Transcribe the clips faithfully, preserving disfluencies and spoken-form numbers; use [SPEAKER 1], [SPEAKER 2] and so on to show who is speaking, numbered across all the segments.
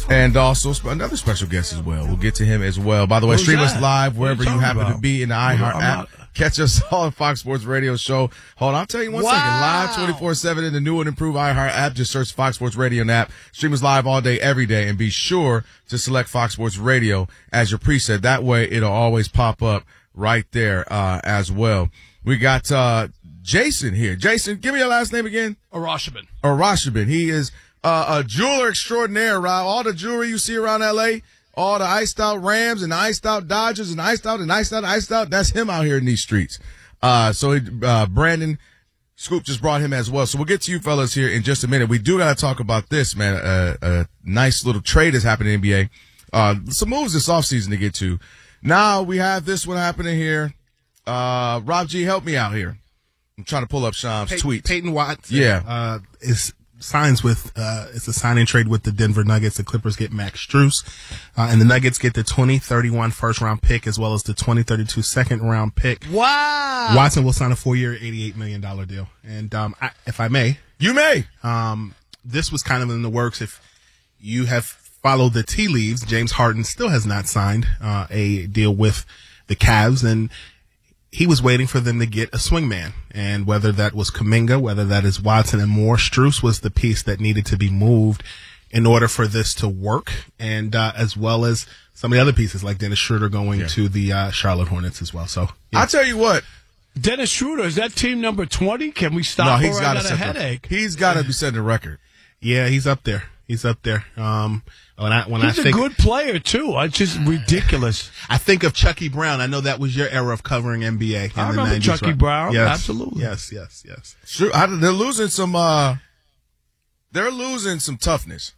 [SPEAKER 1] And also another special guest as well. We'll get to him as well. By the way,
[SPEAKER 2] Who's
[SPEAKER 1] stream
[SPEAKER 2] that?
[SPEAKER 1] us live wherever you,
[SPEAKER 2] you
[SPEAKER 1] happen
[SPEAKER 2] about?
[SPEAKER 1] to be in the iHeart
[SPEAKER 2] I'm
[SPEAKER 1] app.
[SPEAKER 2] not-
[SPEAKER 1] Catch us on Fox Sports Radio Show. Hold on, I'll tell you one
[SPEAKER 2] Wow.
[SPEAKER 1] second. Live twenty-four seven in the new and improved iHeart app. Just search Fox Sports Radio and app. Stream us live all day, every day, and be sure to select Fox Sports Radio as your preset. That way, it'll always pop up right there uh, as well. We got uh, Jason here. Jason, give me your last name again.
[SPEAKER 2] Arashabin.
[SPEAKER 1] Arashabin. He is uh, a jeweler extraordinaire, Rob. All the jewelry you see around L A, all the iced out Rams and the iced out Dodgers and iced out and iced out, iced out. That's him out here in these streets. Uh, so, he, uh, Brandon Scoop just brought him as well. So we'll get to you fellas here in just a minute. We do got to talk about this, man. Uh, a nice little trade has happened in the N B A. Uh, some moves this offseason to get to. Now we have this one happening here. Uh, Rob G, help me out here. I'm trying to pull up Sham's
[SPEAKER 3] Pey-
[SPEAKER 1] tweet.
[SPEAKER 3] Peyton Watson.
[SPEAKER 1] Yeah.
[SPEAKER 3] Uh, is signs with, uh, it's a signing trade with the Denver Nuggets. The Clippers get Max Strus, uh, and the Nuggets get the twenty thirty-one first round pick as well as the twenty thirty-two second round pick.
[SPEAKER 2] Wow.
[SPEAKER 3] Watson will sign a four year, eighty-eight million dollars deal. And, um, I, if I may,
[SPEAKER 1] You may.
[SPEAKER 3] um, this was kind of in the works. If you have followed the tea leaves, James Harden still has not signed, uh, a deal with the Cavs, and he was waiting for them to get a swingman, and whether that was Kuminga, whether that is Watson and Moore, Strus was the piece that needed to be moved in order for this to work, and uh, as well as some of the other pieces like Dennis Schroeder going
[SPEAKER 1] Yeah.
[SPEAKER 3] to the uh, Charlotte Hornets as well. So yeah.
[SPEAKER 1] I'll tell you what.
[SPEAKER 2] Dennis Schroeder, is that team number twenty? Can we stop?
[SPEAKER 1] No,
[SPEAKER 2] or
[SPEAKER 1] he's
[SPEAKER 2] I
[SPEAKER 1] got
[SPEAKER 2] got
[SPEAKER 1] to
[SPEAKER 2] a
[SPEAKER 1] set
[SPEAKER 2] headache.
[SPEAKER 1] the, He's got to be setting a record.
[SPEAKER 3] yeah, he's up there. He's up there. Um, when I when
[SPEAKER 2] He's
[SPEAKER 3] I
[SPEAKER 2] a
[SPEAKER 3] think
[SPEAKER 2] good player too. It's just ridiculous.
[SPEAKER 3] I think of Chucky Brown. I know that was your era of covering N B A. In
[SPEAKER 2] I
[SPEAKER 3] the
[SPEAKER 2] remember
[SPEAKER 3] nineties,
[SPEAKER 2] Chucky
[SPEAKER 3] right?
[SPEAKER 2] Brown.
[SPEAKER 3] Yes,
[SPEAKER 2] Absolutely.
[SPEAKER 3] Yes, yes, yes.
[SPEAKER 1] Sure, I, they're losing some. Uh, they're losing some toughness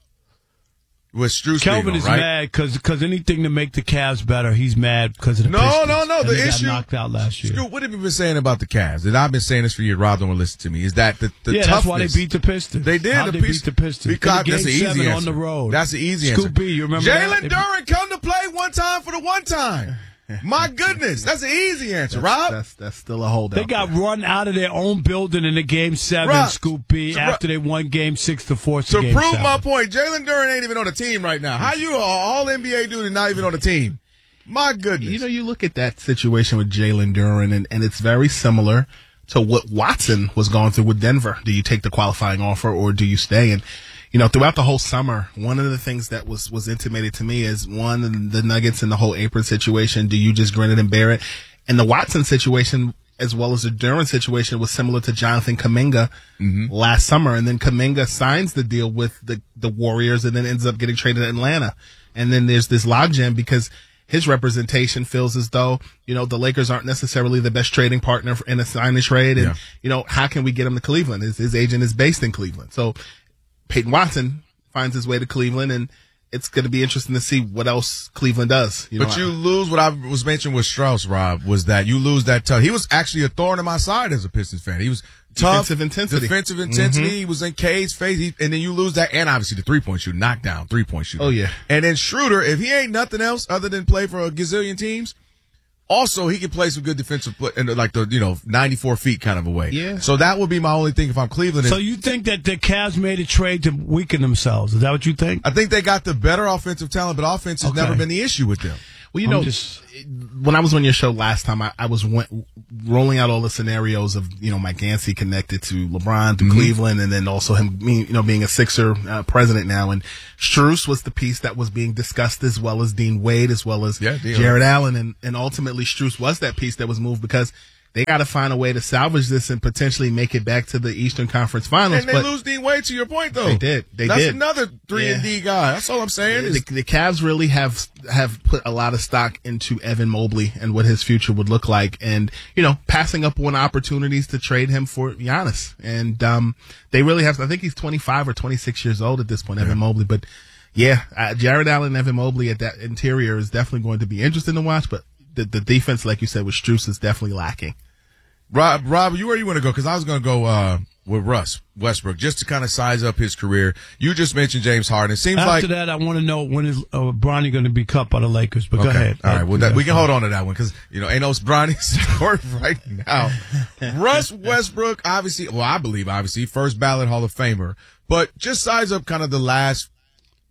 [SPEAKER 1] with Strus.
[SPEAKER 2] Kelvin
[SPEAKER 1] being
[SPEAKER 2] is
[SPEAKER 1] gone, right?
[SPEAKER 2] mad because anything to make the Cavs better, he's mad because of the
[SPEAKER 1] No,
[SPEAKER 2] Pistons.
[SPEAKER 1] no, no.
[SPEAKER 2] And
[SPEAKER 1] The
[SPEAKER 2] they
[SPEAKER 1] issue.
[SPEAKER 2] got knocked out last year.
[SPEAKER 1] Scoop, what have you been saying about the Cavs? And I've been saying this for years. Rob don't want to listen to me. Is that the, the
[SPEAKER 2] yeah,
[SPEAKER 1] toughness?
[SPEAKER 2] that's why they beat the Pistons.
[SPEAKER 1] They did.
[SPEAKER 2] How'd
[SPEAKER 1] the
[SPEAKER 2] they
[SPEAKER 1] piece-
[SPEAKER 2] beat the Pistons?
[SPEAKER 1] Because
[SPEAKER 2] In game
[SPEAKER 1] that's the easy
[SPEAKER 2] seven
[SPEAKER 1] answer.
[SPEAKER 2] on the road.
[SPEAKER 1] That's the easy
[SPEAKER 2] Scoop
[SPEAKER 1] answer.
[SPEAKER 2] B, you remember
[SPEAKER 1] Jalen
[SPEAKER 2] that?
[SPEAKER 1] Duren come to play one time for the one time. My goodness, that's the easy answer, Rob.
[SPEAKER 3] That's that's still a holdout.
[SPEAKER 2] They got
[SPEAKER 3] there.
[SPEAKER 2] run out of their own building in the game seven,
[SPEAKER 1] Rob,
[SPEAKER 2] Scoop B,
[SPEAKER 1] to-
[SPEAKER 2] after they won game six to force
[SPEAKER 1] To
[SPEAKER 2] the game
[SPEAKER 1] prove
[SPEAKER 2] seven.
[SPEAKER 1] my point, Jalen Duren ain't even on the team right now. How you all N B A dude and not even on the team? My goodness.
[SPEAKER 3] You know, you look at that situation with Jalen Duren, and, and it's very similar to what Watson was going through with Denver. Do you take the qualifying offer or do you stay? And, you know, throughout the whole summer, one of the things that was, was intimated to me is, one, the Nuggets and the whole apron situation. Do you just grin it and bear it? And the Watson situation, as well as the Duren situation, was similar to Jonathan Kuminga
[SPEAKER 1] Mm-hmm.
[SPEAKER 3] last summer. And then Kuminga signs the deal with the, the Warriors and then ends up getting traded to Atlanta. And then there's this logjam because his representation feels as though, you know, the Lakers aren't necessarily the best trading partner in a signing trade. And,
[SPEAKER 1] Yeah.
[SPEAKER 3] you know, how can we get him to Cleveland? His, his agent is based in Cleveland. So Peyton Watson finds his way to Cleveland, and it's going to be interesting to see what else Cleveland does. You
[SPEAKER 1] But
[SPEAKER 3] know,
[SPEAKER 1] you lose what I was mentioning with Strauss, Rob, was that you lose that tough. He was actually a thorn in my side as a Pistons fan. He was tough.
[SPEAKER 3] Defensive intensity.
[SPEAKER 1] Defensive intensity.
[SPEAKER 3] Mm-hmm.
[SPEAKER 1] He was in K's face. He, and then you lose that. And obviously the three-point shooter, knockdown three-point shooter.
[SPEAKER 3] Oh, yeah.
[SPEAKER 1] And then Schroeder, if he ain't nothing else other than play for a gazillion teams, also he can play some good defensive play, and like the, you know, ninety-four feet kind of a way.
[SPEAKER 3] Yeah.
[SPEAKER 1] So that would be my only thing if I'm Cleveland.
[SPEAKER 2] So
[SPEAKER 1] is-
[SPEAKER 2] you think that the Cavs made a trade to weaken themselves? Is that what you think?
[SPEAKER 1] I think they got the better offensive talent, but offense has
[SPEAKER 2] Okay.
[SPEAKER 1] never been the issue with them.
[SPEAKER 3] Well, you
[SPEAKER 2] I'm
[SPEAKER 3] know,
[SPEAKER 2] just-
[SPEAKER 3] when I was on your show last time, I, I was went, rolling out all the scenarios of, you know, Mike Yancey connected to LeBron, to
[SPEAKER 1] Mm-hmm.
[SPEAKER 3] Cleveland, and then also him being, you know, being a Sixer uh, president now. And Strus was the piece that was being discussed, as well as Dean Wade, as well as
[SPEAKER 1] Yeah, Dean
[SPEAKER 3] Jared Allen. And, and ultimately, Strus was that piece that was moved because they got to find a way to salvage this and potentially make it back to the Eastern Conference Finals.
[SPEAKER 1] And they
[SPEAKER 3] but
[SPEAKER 1] lose Dean Wade, to your point, though.
[SPEAKER 3] They did. They
[SPEAKER 1] That's
[SPEAKER 3] did.
[SPEAKER 1] another three and D guy. That's all I'm saying.
[SPEAKER 3] The,
[SPEAKER 1] Is
[SPEAKER 3] the Cavs really have have put a lot of stock into Evan Mobley and what his future would look like, and you know, passing up on opportunities to trade him for Giannis. And um, they really have. I think he's twenty-five or twenty-six years old at this point, Evan Mobley. But yeah, uh, Jared Allen and Evan Mobley at that interior is definitely going to be interesting to watch. But the, the defense, like you said, with Strus is definitely lacking.
[SPEAKER 1] Rob, Rob, you where you want to go? Because I was going to go uh, with Russ Westbrook just to kind of size up his career. You just mentioned James Harden. It seems
[SPEAKER 2] After
[SPEAKER 1] like
[SPEAKER 2] that, I want to know when is uh, Bronny going to be cut by the Lakers. But go
[SPEAKER 1] okay,
[SPEAKER 2] ahead.
[SPEAKER 1] all right. Well, that, we can
[SPEAKER 2] Yeah.
[SPEAKER 1] hold on to that one because you know ain't no Bronny story right now. Russ Westbrook, obviously, well, I believe obviously first ballot Hall of Famer, but just size up kind of the last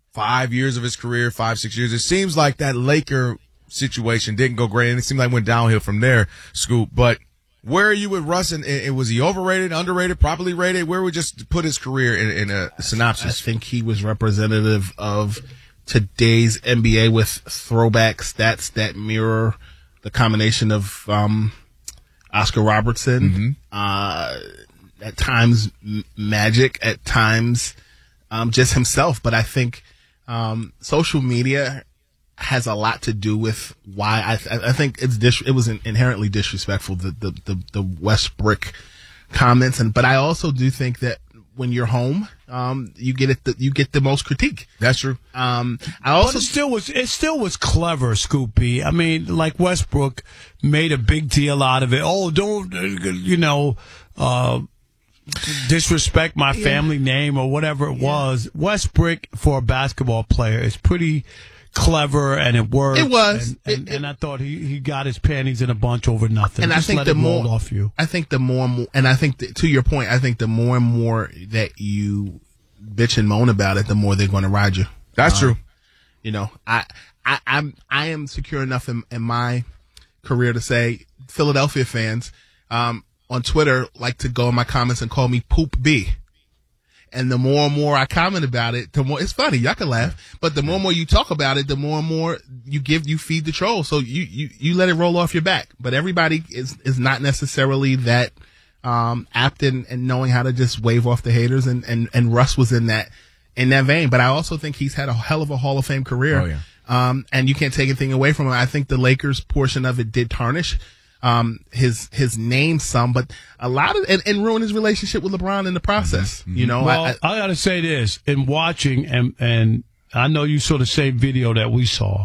[SPEAKER 1] five years of his career, five, six years. It seems like that Laker situation didn't go great, and it seemed like it went downhill from there, Scoop. But where are you with Russ? And, and was he overrated, underrated, properly rated? Where would we just put his career in, in a synopsis?
[SPEAKER 3] I think he was representative of today's N B A with throwback stats that mirror the combination of um, Oscar Robertson,
[SPEAKER 1] mm-hmm.
[SPEAKER 3] uh, at times m- Magic, at times um, just himself. But I think um, social media has a lot to do with why I, th- I think it's dis- it was inherently disrespectful, the, the, the, the Westbrook comments. And, but I also do think that when you're home, um, you get it, the, you get the most critique.
[SPEAKER 1] That's true.
[SPEAKER 3] Um, I also
[SPEAKER 2] but it still was, it still was clever, Scoopy. I mean, like Westbrook made a big deal out of it. Oh, don't, you know, uh, disrespect my family name or whatever it
[SPEAKER 3] Yeah.
[SPEAKER 2] was. Westbrook for a basketball player is pretty clever, and it worked.
[SPEAKER 3] It was,
[SPEAKER 2] and, and,
[SPEAKER 3] it, it,
[SPEAKER 2] and I thought he, he got his panties in a bunch over nothing.
[SPEAKER 3] And
[SPEAKER 2] Just
[SPEAKER 3] I think
[SPEAKER 2] let
[SPEAKER 3] the
[SPEAKER 2] it roll
[SPEAKER 3] more
[SPEAKER 2] off you.
[SPEAKER 3] I think the more and more, and I think that, to your point, I think the more and more that you bitch and moan about it, the more they're going to ride you.
[SPEAKER 1] That's
[SPEAKER 3] um,
[SPEAKER 1] true.
[SPEAKER 3] You know, I, I, I'm, I am secure enough in, in my career to say Philadelphia fans, um, on Twitter like to go in my comments and call me Poop B. And the more and more I comment about it, the more, it's funny, y'all can laugh, but the more and more you talk about it, the more and more you give, you feed the troll. So you, you, you let it roll off your back. But everybody is, is not necessarily that, um, apt in, in knowing how to just wave off the haters. And, and, and Russ was in that, in that vein. But I also think he's had a hell of a Hall of Fame career.
[SPEAKER 1] Oh, yeah.
[SPEAKER 3] Um, and you can't take anything away from him. I think the Lakers portion of it did tarnish um, his, his name some, but a lot of, and, and ruin his relationship with LeBron in the process.
[SPEAKER 1] Mm-hmm.
[SPEAKER 3] You know,
[SPEAKER 2] Well,
[SPEAKER 3] I,
[SPEAKER 2] I, I got to say this in watching, and and I know you saw the same video that we saw.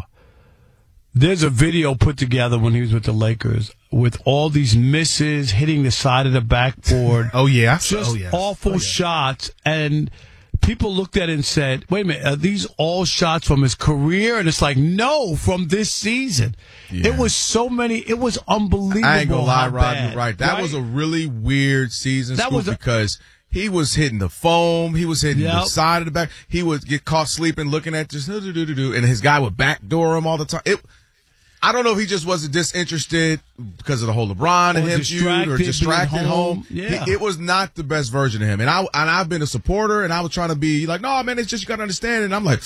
[SPEAKER 2] There's a video put together when he was with the Lakers with all these misses hitting the side of the backboard.
[SPEAKER 3] oh yeah.
[SPEAKER 2] Just
[SPEAKER 3] oh, yes.
[SPEAKER 2] awful
[SPEAKER 3] oh, yeah.
[SPEAKER 2] shots, and people looked at it and said, wait a minute, are these all shots from his career? And it's like, no, from this season.
[SPEAKER 1] Yeah.
[SPEAKER 2] It was so many, it was unbelievable.
[SPEAKER 1] I ain't gonna lie,
[SPEAKER 2] how
[SPEAKER 1] Rob,
[SPEAKER 2] bad,
[SPEAKER 1] you're right. That
[SPEAKER 2] right?
[SPEAKER 1] was a really weird season,
[SPEAKER 2] That
[SPEAKER 1] Scoop,
[SPEAKER 2] was a-
[SPEAKER 1] because he was hitting the foam, he was hitting
[SPEAKER 2] Yep.
[SPEAKER 1] the side of the back, he would get caught sleeping, looking at just do-do-do-do-do, and his guy would backdoor him all the time. It, I don't know if he just wasn't disinterested because of the whole LeBron and
[SPEAKER 2] Or
[SPEAKER 1] him feud, or
[SPEAKER 2] distracted,
[SPEAKER 1] distracted
[SPEAKER 2] being
[SPEAKER 1] home.
[SPEAKER 2] home. Yeah.
[SPEAKER 1] He- it was not the best version of him, and I and I've been a supporter, and I was trying to be like, no, man, it's just you got to understand. And I'm like,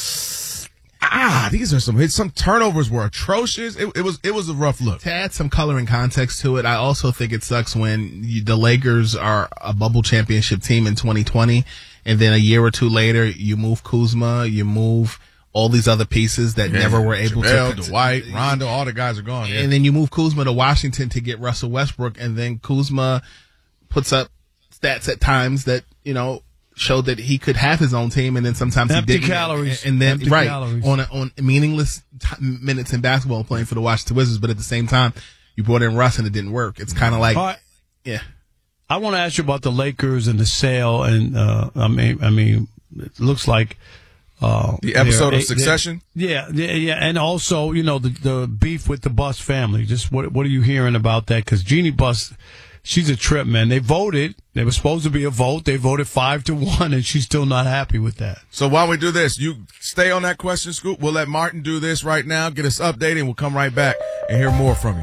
[SPEAKER 1] ah, these are some hits. Some turnovers were atrocious. It, it was it was a rough look.
[SPEAKER 3] To add some color and context to it, I also think it sucks when you, the Lakers are a bubble championship team in twenty twenty, and then a year or two later, you move Kuzma, you move all these other pieces that
[SPEAKER 1] Yeah.
[SPEAKER 3] never were able
[SPEAKER 1] JaVale,
[SPEAKER 3] to.
[SPEAKER 1] Dwight, Rondo, all the guys are gone. Yeah.
[SPEAKER 3] And then you move Kuzma to Washington to get Russell Westbrook, and then Kuzma puts up stats at times that, you know, showed that he could have his own team, and then sometimes
[SPEAKER 2] Empty
[SPEAKER 3] he didn't.
[SPEAKER 2] calories.
[SPEAKER 3] And then,
[SPEAKER 2] Empty
[SPEAKER 3] right,
[SPEAKER 2] calories.
[SPEAKER 3] on a, on meaningless t- minutes in basketball playing for the Washington Wizards, but at the same time, you brought in Russ and it didn't work. It's kind of like,
[SPEAKER 2] All right.
[SPEAKER 3] yeah.
[SPEAKER 2] I want to ask you about the Lakers and the sale, and uh, I mean, I mean, it looks like uh,
[SPEAKER 1] The episode
[SPEAKER 2] they're-
[SPEAKER 1] of Succession?
[SPEAKER 2] Yeah, yeah, yeah, and also, you know, the the beef with the Bus family. Just what what are you hearing about that? Because Jeannie Bus, she's a trip, man. They voted. There was supposed to be a vote. They voted five to one, and she's still not happy with that.
[SPEAKER 1] So while we do this, you stay on that question, Scoop. We'll let Martin do this right now, get us updated, and we'll come right back and hear more from you.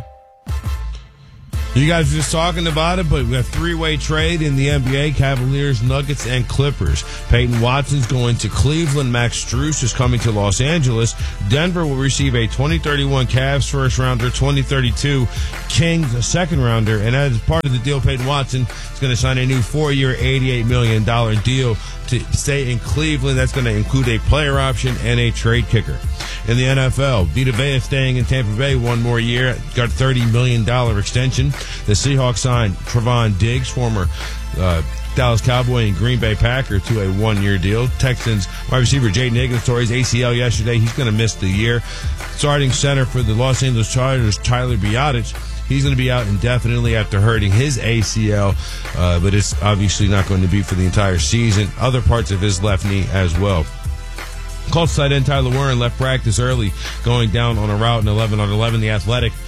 [SPEAKER 4] You guys were just talking about it, but we have three-way trade in the N B A, Cavaliers, Nuggets, and Clippers. Peyton Watson's going to Cleveland. Max Strus is coming to Los Angeles. Denver will receive a twenty thirty-one Cavs first-rounder, twenty thirty-two Kings a second-rounder. And as part of the deal, Peyton Watson is going to sign a new four-year, eighty-eight million dollars deal to stay in Cleveland. That's going to include a player option and a trade kicker. In the N F L, Vita Vea staying in Tampa Bay one more year, got a thirty million dollars extension. The Seahawks signed Trevon Diggs, former uh, Dallas Cowboy and Green Bay Packer, to a one-year deal. Texans wide receiver Jaden Higgins tore his A C L yesterday. He's going to miss the year. Starting center for the Los Angeles Chargers, Tyler Biadasz, he's going to be out indefinitely after hurting his A C L, uh, but it's obviously not going to be for the entire season. Other parts of his left knee as well. Colts tight end Tyler Warren left practice early, going down on a route in eleven on eleven. The Athletic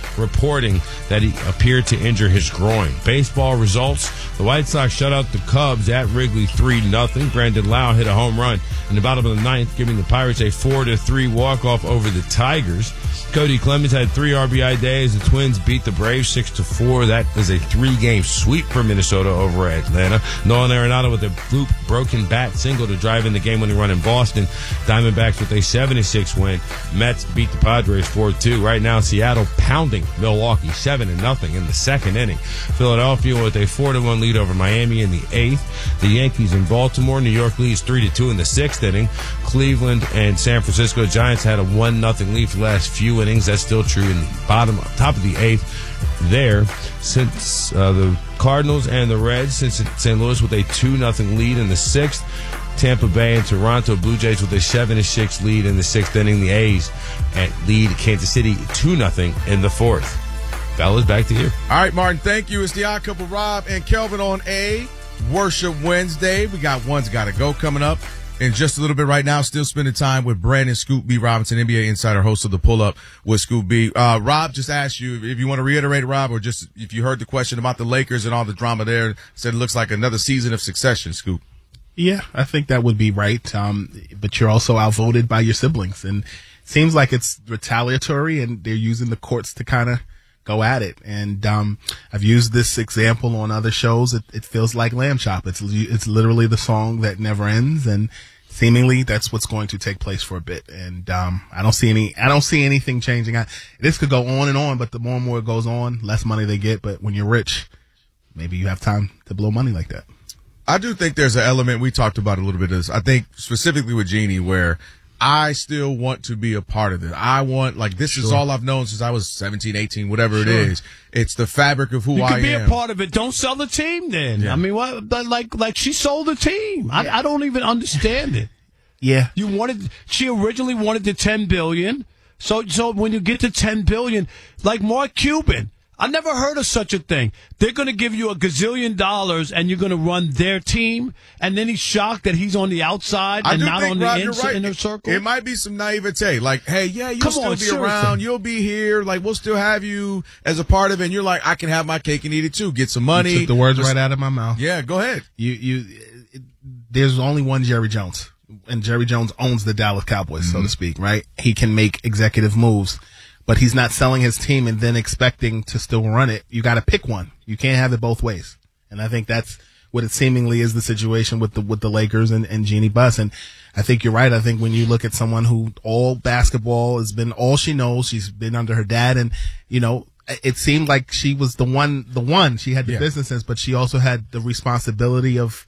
[SPEAKER 4] reporting that he appeared to injure his groin. Baseball results: the White Sox shut out the Cubs at Wrigley three nothing. Brandon Lau hit a home run in the bottom of the ninth, giving the Pirates a four to three walk-off over the Tigers. Cody Clemens had three R B I days. The Twins beat the Braves six to four. That is a three-game sweep for Minnesota over Atlanta. Nolan Arenado with a bloop broken bat single to drive in the game-winning run in Boston. Diamondbacks with a seven to six win. Mets beat the Padres four two. Right now, Seattle pounding Milwaukee seven to nothing in the second inning. Philadelphia with a four to one lead over Miami in the eighth. The Yankees in Baltimore. New York leads three to two in the sixth inning. Cleveland and San Francisco Giants had a one nothing lead for the last few innings. That's still true in the bottom, top of the eighth there. Since uh, the Cardinals and the Reds, since Saint Louis with a two nothing lead in the sixth. Tampa Bay and Toronto Blue Jays with a seven to six lead in the sixth inning. The A's at lead Kansas City two nothing in the fourth. Fellas, back to you.
[SPEAKER 1] All right, Martin, thank you. It's the Odd Couple, Rob and Kelvin on a Worship Wednesday. We got One's Gotta Go coming up in just a little bit right now. Still spending time with Brandon Scoop B. Robinson, N B A insider, host of the Pull Up with Scoop B. Uh, Rob just asked you if you want to reiterate, Rob, or just if you heard the question about the Lakers and all the drama there. Said it looks like another season of succession, Scoop.
[SPEAKER 3] Yeah, I think that would be right. Um, but you're also outvoted by your siblings, and it seems like it's retaliatory, and they're using the courts to kind of go at it. And um, I've used this example on other shows. It, it feels like Lamb Chop. It's it's literally the song that never ends, and seemingly that's what's going to take place for a bit. And um, I don't see any. I don't see anything changing. I, this could go on and on, but the more and more it goes on, less money they get. But when you're rich, maybe you have time to blow money like that.
[SPEAKER 1] I do think there's an element, we talked about a little bit of this, I think specifically with Jeannie, where I still want to be a part of it. I want, like, this sure. is all I've known since I was seventeen, eighteen, whatever sure. it is. It's the fabric of who
[SPEAKER 2] you
[SPEAKER 1] I am.
[SPEAKER 2] You can be a part of it. Don't sell the team then. Yeah. I mean, what, like, like she sold the team. I, yeah. I don't even understand it.
[SPEAKER 3] Yeah.
[SPEAKER 2] You wanted, she originally wanted the ten billion dollars. So, so when you get to ten billion dollars, like Mark Cuban, I never heard of such a thing. They're going to give you a gazillion dollars and you're going to run their team, and then he's shocked that he's on the outside and not
[SPEAKER 1] think,
[SPEAKER 2] on the
[SPEAKER 1] Rob,
[SPEAKER 2] ins-
[SPEAKER 1] right.
[SPEAKER 2] inner circle.
[SPEAKER 1] It, it might be some naivete. Like, hey, yeah, you'll
[SPEAKER 2] Come
[SPEAKER 1] still
[SPEAKER 2] on,
[SPEAKER 1] be
[SPEAKER 2] seriously.
[SPEAKER 1] around. You'll be here. Like, we'll still have you as a part of it. And you're like, I can have my cake and eat it too. Get some money.
[SPEAKER 3] You took the words Just, right out of my mouth.
[SPEAKER 1] Yeah, go ahead.
[SPEAKER 3] You, you, it, there's only one Jerry Jones, and Jerry Jones owns the Dallas Cowboys, mm-hmm. so to speak, right? He can make executive moves. But he's not selling his team and then expecting to still run it. You got to pick one. You can't have it both ways. And I think that's what it seemingly is the situation with the with the Lakers and, and Jeannie Buss. And I think you're right. I think when you look at someone who all basketball has been all she knows, she's been under her dad, and you know, it seemed like she was the one. The one she had the yeah. business sense, but she also had the responsibility of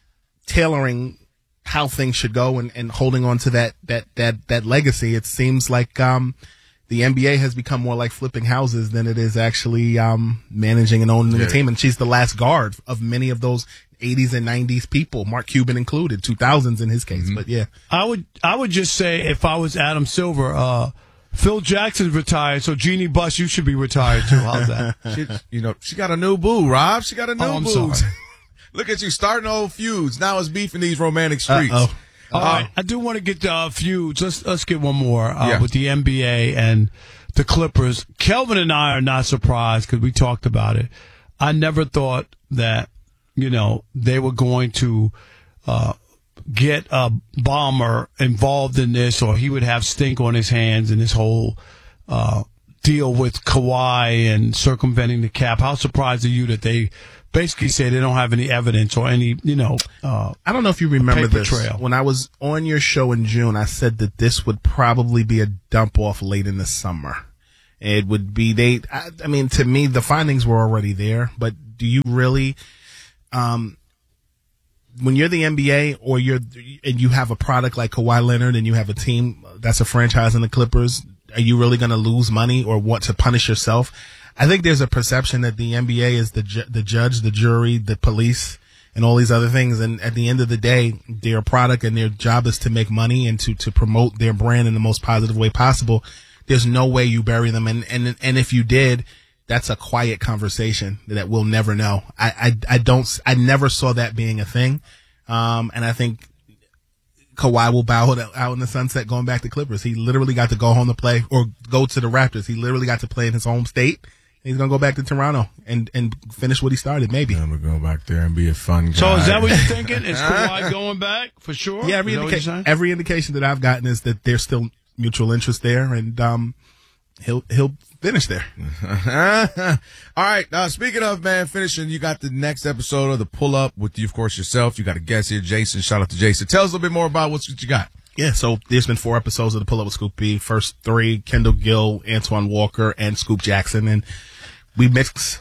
[SPEAKER 3] tailoring how things should go and, and holding on to that that that that legacy. It seems like um. the N B A has become more like flipping houses than it is actually um, managing and owning yeah. the team. And she's the last guard of many of those eighties and nineties people, Mark Cuban included, two thousands in his case. Mm-hmm. But, yeah.
[SPEAKER 2] I would I would just say if I was Adam Silver, uh, Phil Jackson's retired, so Jeannie Buss, you should be retired too. How's that?
[SPEAKER 1] she, you know, she got a new boo, Rob. She got a new
[SPEAKER 2] oh, I'm
[SPEAKER 1] boo.
[SPEAKER 2] Sorry.
[SPEAKER 1] Look at you, starting old feuds. Now it's beef in these romantic streets.
[SPEAKER 3] Uh-oh.
[SPEAKER 2] All
[SPEAKER 1] uh,
[SPEAKER 2] right. I do want to get uh, feuds. Let's let's get one more uh,
[SPEAKER 1] yeah.
[SPEAKER 2] with the N B A and the Clippers. Kelvin and I are not surprised because we talked about it. I never thought that, you know, they were going to uh, get a bomber involved in this, or he would have stink on his hands in this whole uh, deal with Kawhi and circumventing the cap. How surprised are you that they basically say they don't have any evidence or any, you know, uh,
[SPEAKER 3] I don't know if you remember this.
[SPEAKER 2] Trail.
[SPEAKER 3] When I was on your show in June, I said that this would probably be a dump off late in the summer. It would be, they, I, I mean, to me, the findings were already there, but do you really, um, when you're the N B A or you're, and you have a product like Kawhi Leonard and you have a team that's a franchise in the Clippers, are you really going to lose money or want to punish yourself? I think there's a perception that the N B A is the ju- the judge, the jury, the police, and all these other things. And at the end of the day, they're a product and their job is to make money and to, to promote their brand in the most positive way possible. There's no way you bury them. And, and, and if you did, that's a quiet conversation that we'll never know. I, I, I don't, I never saw that being a thing. Um, and I think Kawhi will bow it out in the sunset going back to Clippers. He literally got to go home to play or go to the Raptors. He literally got to play in his home state. He's going to go back to Toronto and, and finish what he started, maybe.
[SPEAKER 1] I'm going to go back there and be a fun guy.
[SPEAKER 2] So is that what you're thinking? Is Kawhi going back for sure?
[SPEAKER 3] Yeah, every, indica- every indication that I've gotten is that there's still mutual interest there, and um, he'll he'll finish there.
[SPEAKER 1] All right. Uh, speaking of, man, finishing, you got the next episode of The Pull-Up with you, of course, yourself. You got a guest here, Jason. Shout out to Jason. Tell us a little bit more about what's, what you got.
[SPEAKER 3] Yeah, so there's been four episodes of The Pull-Up with Scoop B. First three, Kendall Gill, Antoine Walker, and Scoop Jackson. And we mix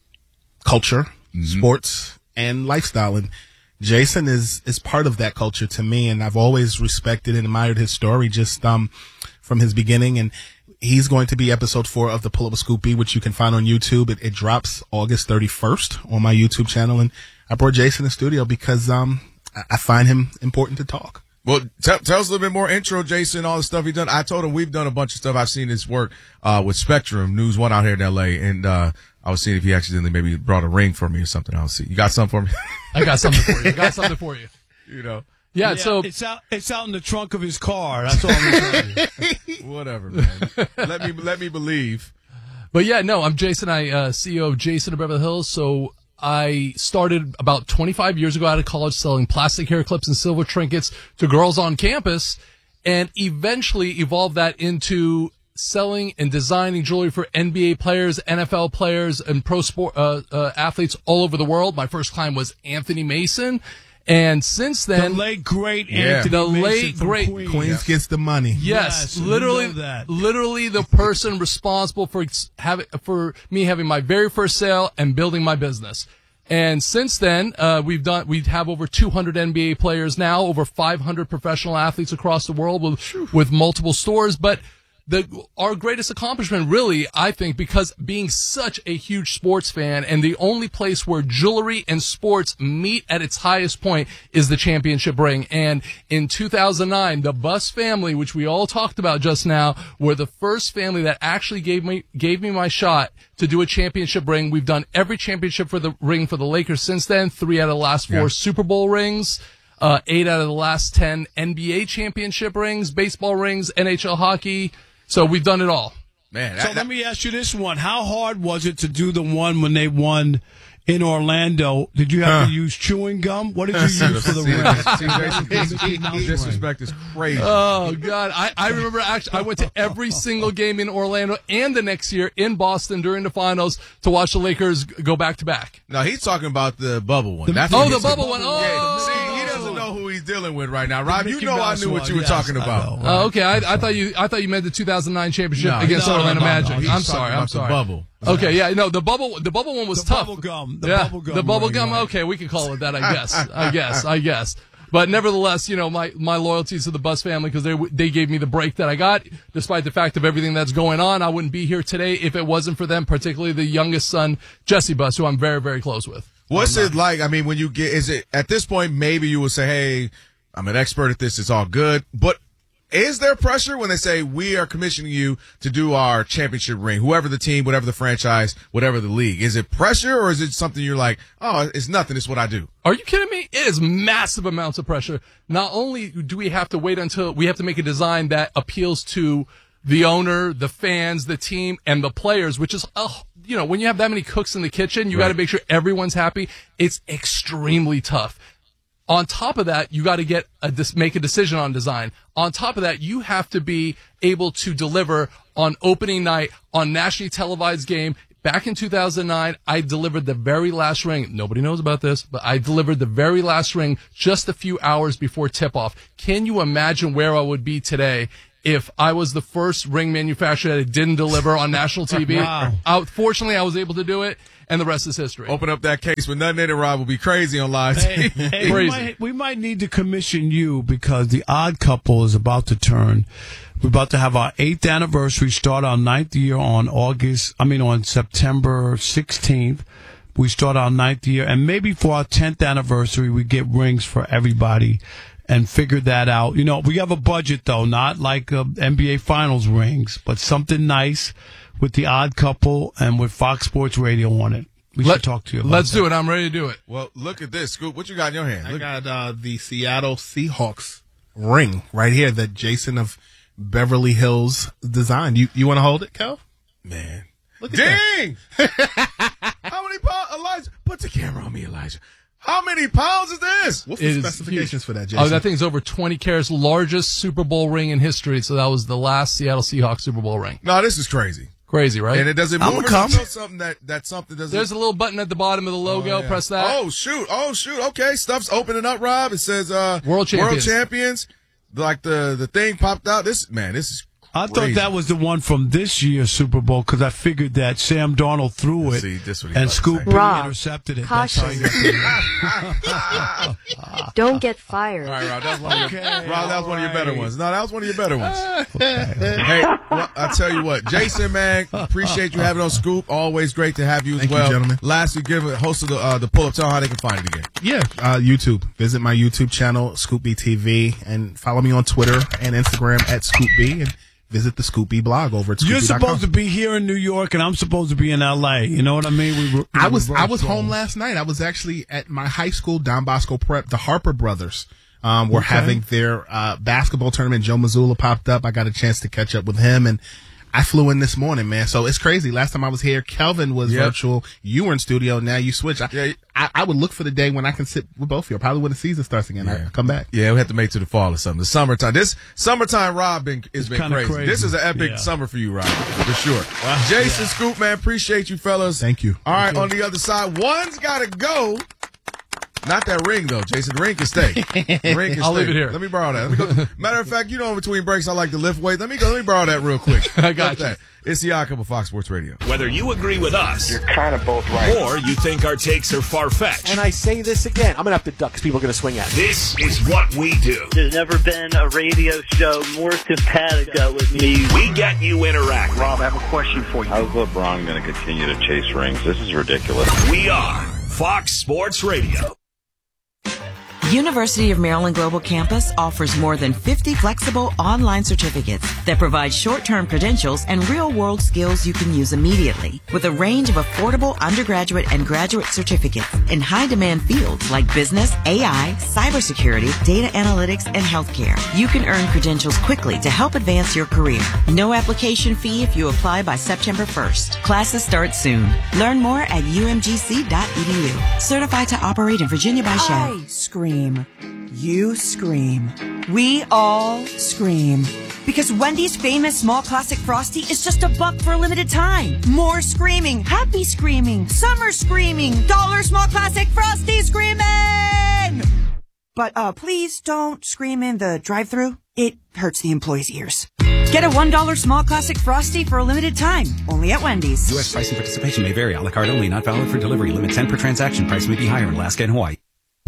[SPEAKER 3] culture, mm-hmm. sports, and lifestyle. And Jason is, is part of that culture to me. And I've always respected and admired his story just um from his beginning. And he's going to be episode four of The Pull-Up with Scoop B, which you can find on YouTube. It, it drops August thirty-first on my YouTube channel. And I brought Jason in the studio because um I, I find him important to talk.
[SPEAKER 1] Well, t- tell us a little bit more intro, Jason, all the stuff he's done. I told him we've done a bunch of stuff. I've seen his work uh with Spectrum, News One out here in L A, and uh I was seeing if he accidentally maybe brought a ring for me or something. I'll see. You got something for me?
[SPEAKER 5] I got something for you. I got something for you.
[SPEAKER 1] You know.
[SPEAKER 5] Yeah,
[SPEAKER 2] yeah,
[SPEAKER 5] so
[SPEAKER 2] it's out. It's out in the trunk of his car. That's all I'm telling you.
[SPEAKER 1] Whatever, man. let me let me believe.
[SPEAKER 5] But yeah, no, I'm Jason. I uh, C E O of Jason of Beverly Hills. So I started about twenty-five years ago out of college selling plastic hair clips and silver trinkets to girls on campus, and eventually evolved that into selling and designing jewelry for N B A players, N F L players, and pro sport uh, uh, athletes all over the world. My first client was Anthony Mason. And since then,
[SPEAKER 2] the late great
[SPEAKER 1] Yeah.
[SPEAKER 2] Anthony
[SPEAKER 5] the
[SPEAKER 2] Mason
[SPEAKER 5] late
[SPEAKER 2] from
[SPEAKER 5] great
[SPEAKER 2] Queens.
[SPEAKER 3] Queens
[SPEAKER 1] Yes.
[SPEAKER 3] gets the money.
[SPEAKER 5] Yes,
[SPEAKER 2] Yes, we
[SPEAKER 5] literally,
[SPEAKER 2] know that.
[SPEAKER 5] literally the person responsible for having for me having my very first sale and building my business. And since then, uh, we've done we have over two hundred N B A players now, over five hundred professional athletes across the world with with multiple stores. But the our greatest accomplishment, really, I think, because being such a huge sports fan, and the only place where jewelry and sports meet at its highest point is the championship ring. And in two thousand nine, the Buss family, which we all talked about just now, were the first family that actually gave me gave me my shot to do a championship ring. We've done every championship for the ring for the Lakers since then. Three out of the last four
[SPEAKER 1] Yeah.
[SPEAKER 5] Super Bowl rings. Uh, eight out of the last ten N B A championship rings, baseball rings, N H L hockey. So we've done it all.
[SPEAKER 1] Man,
[SPEAKER 2] So
[SPEAKER 1] that,
[SPEAKER 2] let me ask you this one: how hard was it to do the one when they won in Orlando? Did you have
[SPEAKER 1] Huh.
[SPEAKER 2] to use chewing gum? What did you use for the
[SPEAKER 1] See,
[SPEAKER 2] ring?
[SPEAKER 1] see, Jason, disrespect is crazy.
[SPEAKER 5] Oh God, I, I remember actually I went to every single game in Orlando and the next year in Boston during the finals to watch the Lakers go back to back.
[SPEAKER 1] No, he's talking about the bubble one. That's
[SPEAKER 5] Oh,
[SPEAKER 1] what
[SPEAKER 5] the
[SPEAKER 1] he's
[SPEAKER 5] bubble
[SPEAKER 1] talking-
[SPEAKER 5] one. Oh.
[SPEAKER 1] Yeah, see, he doesn't know who he's dealing with right now. Rob, you
[SPEAKER 2] Mickey
[SPEAKER 1] know I
[SPEAKER 2] Mouse
[SPEAKER 1] knew what
[SPEAKER 2] one,
[SPEAKER 1] you were
[SPEAKER 2] yes,
[SPEAKER 1] talking
[SPEAKER 2] I
[SPEAKER 1] about.
[SPEAKER 2] know.
[SPEAKER 5] Uh, okay, I, I thought you I thought you meant the two thousand nine championship
[SPEAKER 1] No,
[SPEAKER 5] against
[SPEAKER 1] no, no,
[SPEAKER 5] Orlando
[SPEAKER 1] no, no,
[SPEAKER 5] Magic.
[SPEAKER 1] he's
[SPEAKER 5] I'm
[SPEAKER 1] talking
[SPEAKER 5] sorry, I'm
[SPEAKER 1] about the
[SPEAKER 5] sorry.
[SPEAKER 1] bubble.
[SPEAKER 5] Okay, yeah, no, the bubble the bubble one was
[SPEAKER 2] The
[SPEAKER 5] tough.
[SPEAKER 2] bubble gum, the
[SPEAKER 5] yeah,
[SPEAKER 2] bubble gum
[SPEAKER 5] the bubble
[SPEAKER 2] ring,
[SPEAKER 5] gum.
[SPEAKER 2] right.
[SPEAKER 5] Okay, we could call it that. I guess. I guess. I guess. But nevertheless, you know, my, my loyalties to the Buss family, because they they gave me the break that I got, despite the fact of everything that's going on. I wouldn't be here today if it wasn't for them, particularly the youngest son, Jesse Buss, who I'm very, very close with.
[SPEAKER 1] What's it like? I mean, when you get, is it at this point, maybe you would say, hey, I'm an expert at this, it's all good. But is there pressure when they say, we are commissioning you to do our championship ring, whoever the team, whatever the franchise, whatever the league? Is it pressure, or is it something you're like, oh, it's nothing, it's what I do?
[SPEAKER 5] Are you kidding me? It is massive amounts of pressure. Not only do we have to wait until we have to make a design that appeals to the owner, the fans, the team, and the players, which is, oh, you know, when you have that many cooks in the kitchen, you
[SPEAKER 1] Right.
[SPEAKER 5] got to make sure everyone's happy. It's extremely tough. On top of that, you got to get a dis- make a decision on design. On top of that, you have to be able to deliver on opening night on nationally televised game. Back in two thousand nine, I delivered the very last ring. Nobody knows about this, but I delivered the very last ring just a few hours before tip-off. Can you imagine where I would be today if I was the first ring manufacturer that didn't deliver on national T V?
[SPEAKER 2] Wow.
[SPEAKER 5] I, fortunately, I was able to do it, and the rest is history.
[SPEAKER 1] Open up that case with nothing in it, Rob, will be crazy on live
[SPEAKER 2] Hey,
[SPEAKER 1] T V.
[SPEAKER 2] hey, we,
[SPEAKER 5] Crazy.
[SPEAKER 2] might, we might need to commission you because the Odd Couple is about to turn. We're about to have our eighth anniversary, start our ninth year on August, I mean on September sixteenth. We start our ninth year, and maybe for our tenth anniversary, we get rings for everybody and figure that out. You know, we have a budget, though, not like uh, N B A Finals rings, but something nice with the Odd Couple and with Fox Sports Radio on it. We
[SPEAKER 5] Let-
[SPEAKER 2] should talk to you about
[SPEAKER 5] Let's
[SPEAKER 2] that.
[SPEAKER 5] do it. I'm ready to do it.
[SPEAKER 1] Well, look at this, Scoop. What you got in your hand?
[SPEAKER 3] I
[SPEAKER 1] Look.
[SPEAKER 3] got uh, the Seattle Seahawks ring right here that Jason of Beverly Hills designed. You you want to hold it, Kel?
[SPEAKER 1] Man.
[SPEAKER 3] Look at
[SPEAKER 1] Dang! How many pounds? Elijah, put the camera on me, Elijah. How many pounds is this?
[SPEAKER 3] What's
[SPEAKER 5] It
[SPEAKER 3] the
[SPEAKER 5] is
[SPEAKER 3] specifications
[SPEAKER 5] huge.
[SPEAKER 3] for that, Jason?
[SPEAKER 5] Oh, that thing's over twenty carats, largest Super Bowl ring in history. So that was the last Seattle Seahawks Super Bowl ring.
[SPEAKER 1] No, this is crazy.
[SPEAKER 5] Crazy, right?
[SPEAKER 1] And it doesn't
[SPEAKER 2] I'm
[SPEAKER 1] move.
[SPEAKER 2] a
[SPEAKER 1] Or
[SPEAKER 2] come.
[SPEAKER 1] show something that, that something doesn't.
[SPEAKER 5] There's a little button at the bottom of the logo.
[SPEAKER 1] Oh, yeah.
[SPEAKER 5] Press that.
[SPEAKER 1] Oh, shoot. Oh, shoot. Okay. Stuff's opening up, Rob. It says, uh,
[SPEAKER 5] World champions.
[SPEAKER 1] World champions. Like the, the thing popped out. This, man, this is
[SPEAKER 2] I
[SPEAKER 1] crazy.
[SPEAKER 2] thought that was the one from this year's Super Bowl because I figured that Sam Darnold threw it
[SPEAKER 1] See, this what he's
[SPEAKER 2] and
[SPEAKER 1] about to
[SPEAKER 2] Scoop
[SPEAKER 1] say.
[SPEAKER 2] B
[SPEAKER 6] Rob,
[SPEAKER 2] intercepted it.
[SPEAKER 6] caution.
[SPEAKER 2] That's how you got the-
[SPEAKER 6] Don't get fired.
[SPEAKER 1] All right, Rob, that was one of your,
[SPEAKER 2] Okay,
[SPEAKER 1] Rob, that was one of your better
[SPEAKER 2] all
[SPEAKER 1] ones. No, that was one of your better ones. Hey, well, I tell you what, Jason, man, appreciate you having on Scoop. Always great to have you as
[SPEAKER 3] Thank you,
[SPEAKER 1] well.
[SPEAKER 3] gentlemen.
[SPEAKER 1] Lastly, give a host of the uh, the pull up, tell them how they can find it again.
[SPEAKER 3] Yeah, uh, YouTube. Visit my YouTube channel, Scoop B T V, and follow me on Twitter and Instagram at Scoop B, and visit the Scoop B blog over at
[SPEAKER 2] You're
[SPEAKER 3] scoop B dot com.
[SPEAKER 2] supposed to be here in New York, and I'm supposed to be in L A. You know what I mean? We were, we
[SPEAKER 3] I was I
[SPEAKER 2] reversed
[SPEAKER 3] was home
[SPEAKER 2] roles.
[SPEAKER 3] last night. I was actually at my high school, Don Bosco Prep. The Harper brothers um, were
[SPEAKER 2] Okay.
[SPEAKER 3] having their uh, basketball tournament. Joe Mazzulla popped up. I got a chance to catch up with him, and I flew in this morning, man. So it's crazy. Last time I was here, Kelvin was
[SPEAKER 1] Yep.
[SPEAKER 3] virtual. You were in studio. Now you switch. I,
[SPEAKER 1] Yeah.
[SPEAKER 3] I, I would look for the day when I can sit with both of you. Probably when the season starts again. I come back.
[SPEAKER 1] Yeah, we have to make it to the fall or something. The summertime. This summertime, Rob, been, has been
[SPEAKER 2] kinda
[SPEAKER 1] crazy.
[SPEAKER 2] crazy.
[SPEAKER 1] This is an epic
[SPEAKER 2] Yeah.
[SPEAKER 1] summer for you, Rob, for sure. Jason, Scoop, man, appreciate you, fellas.
[SPEAKER 3] Thank you.
[SPEAKER 1] All right, on the other side, one's got to go. Not that ring, though, Jason. The ring can stay. The ring can
[SPEAKER 5] I'll
[SPEAKER 1] stay.
[SPEAKER 5] leave it here.
[SPEAKER 1] Let me borrow that. Let me go. Matter of fact, you know, in between breaks, I like to lift weight. Let me go. Let me borrow that real quick.
[SPEAKER 5] I got
[SPEAKER 1] Like that. It's the outcome of Fox Sports Radio.
[SPEAKER 7] Whether you agree with us
[SPEAKER 8] You're kind of both right.
[SPEAKER 7] or you think our takes are far-fetched,
[SPEAKER 8] And I say this again, I'm going to have to duck because people are going to swing at me.
[SPEAKER 7] this is what we do.
[SPEAKER 9] There's never been a radio show more simpatico with me.
[SPEAKER 7] We get you interacting.
[SPEAKER 9] Rob, I have a question for you.
[SPEAKER 10] How's LeBron going to continue to chase rings? This is ridiculous.
[SPEAKER 7] We are Fox Sports Radio.
[SPEAKER 11] University of Maryland Global Campus offers more than fifty flexible online certificates that provide short-term credentials and real-world skills you can use immediately. With a range of affordable undergraduate and graduate certificates in high-demand fields like business, A I, cybersecurity, data analytics, and healthcare, you can earn credentials quickly to help advance your career. No application fee if you apply by September first. Classes start soon. Learn more at u m g c dot e d u. Certified to operate in Virginia by Shell.
[SPEAKER 12] I scream. You scream. We all scream. Because Wendy's famous small classic Frosty is just a buck for a limited time. More screaming. Happy screaming. Summer screaming. Dollar small classic Frosty screaming! But, uh, please don't scream in the drive-thru. It hurts the employees' ears. Get a one dollar small classic Frosty for a limited time. Only at Wendy's.
[SPEAKER 13] U S price and participation may vary. A la carte only. Not valid for delivery. Limit ten per transaction. Price may be higher in Alaska and Hawaii.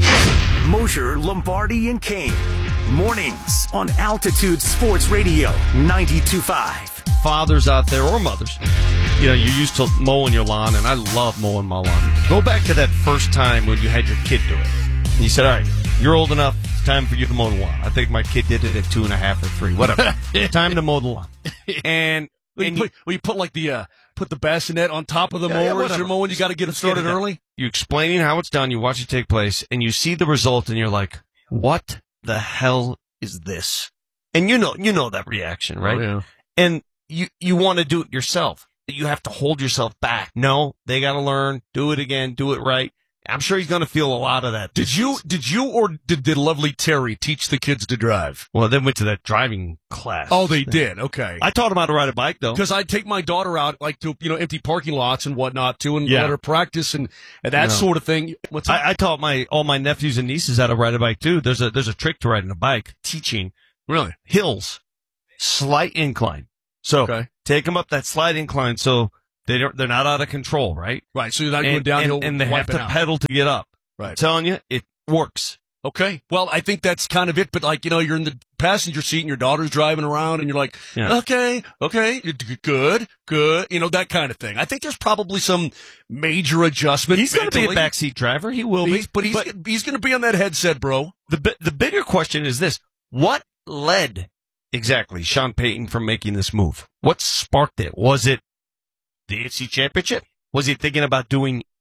[SPEAKER 7] Mosher, Lombardi, and Kane. Mornings on Altitude Sports Radio ninety-two point five.
[SPEAKER 14] Fathers out there or mothers, you know, you're used to mowing your lawn, and I love mowing my lawn. Go back to that first time when you had your kid do it. And you said, all right, you're old enough, it's time for you to mow the lawn. I think my kid did it at two and a half or three, whatever. Time to mow the lawn. And,
[SPEAKER 15] Well,
[SPEAKER 14] and
[SPEAKER 15] you,
[SPEAKER 14] you,
[SPEAKER 15] put, well, you put like the uh, put the bassinet on top of the
[SPEAKER 14] Yeah, yeah,
[SPEAKER 15] mower as
[SPEAKER 14] whatever.
[SPEAKER 15] you're mowing. You got to get it
[SPEAKER 14] Let's get
[SPEAKER 15] started
[SPEAKER 14] it done.
[SPEAKER 15] early.
[SPEAKER 14] You're explaining how it's done, you watch it take place, and you see the result, and you're like, what the hell is this? And you know, you know that reaction, right?
[SPEAKER 15] Oh, yeah.
[SPEAKER 14] And you, you want to do it yourself. You have to hold yourself back. No, they got to learn, do it again, do it right. I'm sure he's going to feel a lot of that.
[SPEAKER 15] Did you did you or did, did lovely Terry teach the kids to drive?
[SPEAKER 14] Well, they went to that driving class.
[SPEAKER 15] Oh, they did. Okay.
[SPEAKER 14] I taught them how to ride a bike, though.
[SPEAKER 15] Because I'd take my daughter out, like to you know, empty parking lots and whatnot, too, and
[SPEAKER 14] Yeah.
[SPEAKER 15] let her practice and, and that
[SPEAKER 14] No.
[SPEAKER 15] sort of thing. What's that?
[SPEAKER 14] I, I taught my all my nephews and nieces how to ride a bike too. There's a there's a trick to riding a bike. Teaching
[SPEAKER 15] really
[SPEAKER 14] hills, slight incline. So
[SPEAKER 15] Okay.
[SPEAKER 14] take them up that slight incline, so they don't they're not out of control, right?
[SPEAKER 15] Right. So you're not
[SPEAKER 14] and,
[SPEAKER 15] going downhill,
[SPEAKER 14] and, and they have
[SPEAKER 15] wiping
[SPEAKER 14] to
[SPEAKER 15] out.
[SPEAKER 14] pedal to get up.
[SPEAKER 15] Right.
[SPEAKER 14] I'm telling you, it works.
[SPEAKER 15] Okay. Well, I think that's kind of it. But like, you know, you're in the passenger seat and your daughter's driving around and you're like,
[SPEAKER 14] Yeah.
[SPEAKER 15] okay, okay, you're d- good, good. You know, that kind of thing. I think there's probably some major adjustment.
[SPEAKER 14] He's going to be a
[SPEAKER 15] mentally.
[SPEAKER 14] backseat driver. He will
[SPEAKER 15] He's-
[SPEAKER 14] be.
[SPEAKER 15] but he's, he's going to be on that headset, bro.
[SPEAKER 14] The bi- the bigger question is this: what led exactly Sean Payton from making this move? What sparked it? Was it the A F C Championship? Was he thinking about doing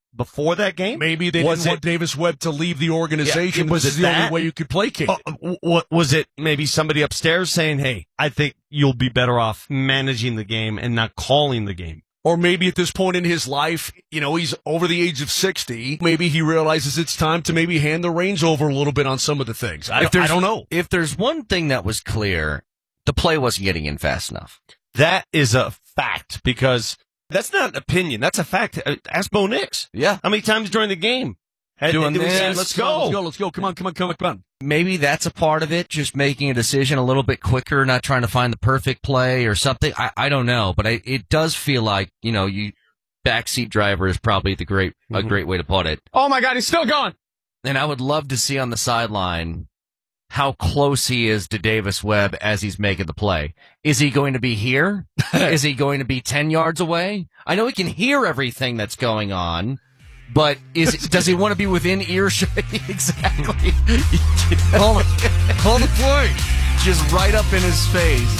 [SPEAKER 14] before that game?
[SPEAKER 15] Maybe they
[SPEAKER 14] was
[SPEAKER 15] didn't want
[SPEAKER 14] it,
[SPEAKER 15] Davis Webb to leave the organization.
[SPEAKER 14] Yeah, was
[SPEAKER 15] this
[SPEAKER 14] it
[SPEAKER 15] is the
[SPEAKER 14] that?
[SPEAKER 15] only way you could placate it.
[SPEAKER 14] Uh, what was it? Maybe somebody upstairs saying, "Hey, I think you'll be better off managing the game and not calling the game."
[SPEAKER 15] Or maybe at this point in his life, you know, he's over the age of sixty. Maybe he realizes it's time to maybe hand the reins over a little bit on some of the things. I,
[SPEAKER 14] If
[SPEAKER 15] don't, I
[SPEAKER 14] there's-
[SPEAKER 15] don't know.
[SPEAKER 6] If there's one thing that was clear, the play wasn't getting in fast enough.
[SPEAKER 14] That is a fact because that's not an opinion. That's a fact. Uh, Ask Bo Nix.
[SPEAKER 6] Yeah.
[SPEAKER 14] How many times during the game? Had,
[SPEAKER 6] Doing
[SPEAKER 14] did we say,
[SPEAKER 6] this.
[SPEAKER 14] let's
[SPEAKER 15] Come on,
[SPEAKER 14] go.
[SPEAKER 15] let's go, let's go. Come on, come on, come on, come on.
[SPEAKER 6] Maybe that's a part of it, just making a decision a little bit quicker, not trying to find the perfect play or something. I, I don't know, but I, it does feel like, you know, you backseat driver is probably the great a
[SPEAKER 14] Mm-hmm.
[SPEAKER 6] great way to put it.
[SPEAKER 16] Oh my God, he's still going.
[SPEAKER 6] And I would love to see on the sideline how close he is to Davis Webb as he's making the play. Is he going to be here? Is he going to be ten yards away? I know he can hear everything that's going on, but is it, does he want to be within earshot? Exactly.
[SPEAKER 15] Call it. Call the play.
[SPEAKER 6] Just right up in his face.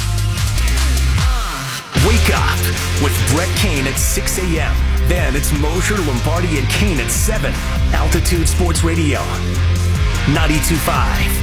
[SPEAKER 7] Wake up with Brett Kane at six a.m. Then it's Mosher, Lombardi, and Kane at seven. Altitude Sports Radio, ninety-two point five.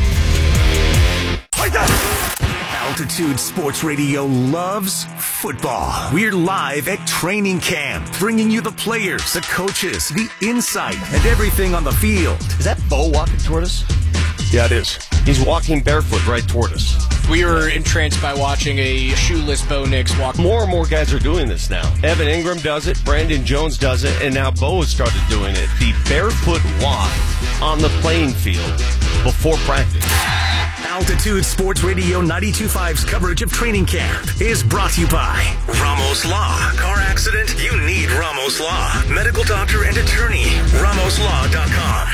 [SPEAKER 7] Altitude Sports Radio loves football. We're live at training camp, bringing you the players, the coaches, the insight, and everything on the field.
[SPEAKER 14] Is that Bo walking toward us?
[SPEAKER 15] Yeah, it is.
[SPEAKER 14] He's walking barefoot right toward us.
[SPEAKER 16] We were entranced by watching a shoeless Bo Nix walk.
[SPEAKER 14] More and more guys are doing this now. Evan Ingram does it, Brandon Jones does it, and now Bo has started doing it. The barefoot walk on the playing field before practice.
[SPEAKER 7] Altitude Sports Radio ninety-two point five's coverage of training camp is brought to you by Ramos Law. Car accident? You need Ramos Law. Medical doctor and attorney. Ramos Law dot com.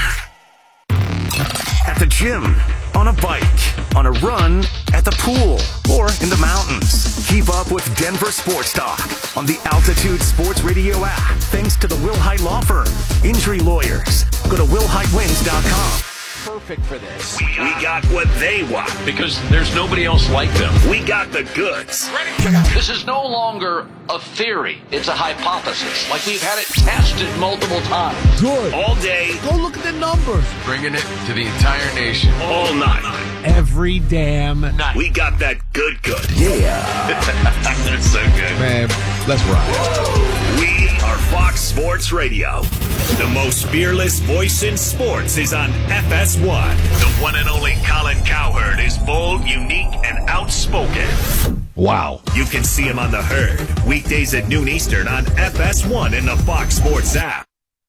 [SPEAKER 7] At the gym, on a bike, on a run, at the pool, or in the mountains. Keep up with Denver Sports Talk on the Altitude Sports Radio app. Thanks to the Will Height Law Firm. Injury lawyers. Go to will height wins dot com.
[SPEAKER 16] Perfect for this.
[SPEAKER 7] We got what they want.
[SPEAKER 15] Because there's nobody else like them.
[SPEAKER 7] We got the goods.
[SPEAKER 17] This is no longer a theory. It's a hypothesis. Like we've had it tested multiple times.
[SPEAKER 7] Good. All day.
[SPEAKER 2] Go look at the numbers.
[SPEAKER 17] Bringing it to the entire nation.
[SPEAKER 7] All night.
[SPEAKER 2] Every damn night.
[SPEAKER 7] We got that good good. Yeah.
[SPEAKER 17] That's so good.
[SPEAKER 1] Man, let's ride.
[SPEAKER 7] We are Fox Sports Radio. The most fearless voice in sports is on F S one. The one and only Colin Cowherd is bold, unique, and outspoken.
[SPEAKER 4] Wow.
[SPEAKER 7] You can see him on The Herd, weekdays at noon Eastern on F S one in the Fox Sports app.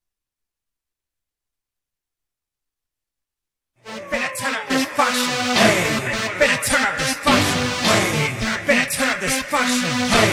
[SPEAKER 18] Finna turn up this function. Hey. Finna turn up this function. Hey. Finna turn up this function. Hey.